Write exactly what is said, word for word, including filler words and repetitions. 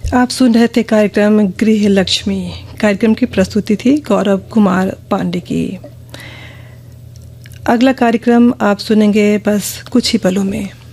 आप सुन रहे थे कार्यक्रम गृह लक्ष्मी। कार्यक्रम की प्रस्तुति थी गौरव कुमार पांडे की। अगला कार्यक्रम आप सुनेंगे बस कुछ ही पलों में।